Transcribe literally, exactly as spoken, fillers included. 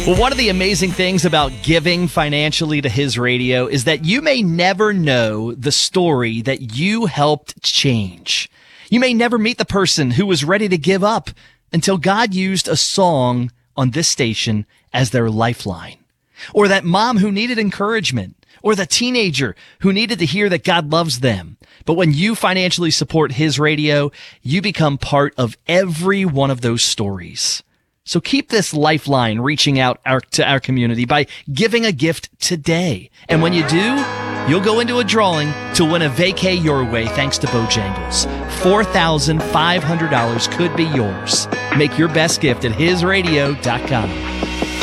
Well, one of the amazing things about giving financially to His Radio is that you may never know the story that you helped change. You may never meet the person who was ready to give up until God used a song on this station as their lifeline. Or that mom who needed encouragement. Or the teenager who needed to hear that God loves them. But when you financially support His Radio, you become part of every one of those stories. So keep this lifeline reaching out our, to our community by giving a gift today. And when you do, you'll go into a drawing to win a vacay your way thanks to Bojangles. four thousand five hundred dollars could be yours. Make your best gift at his radio dot com.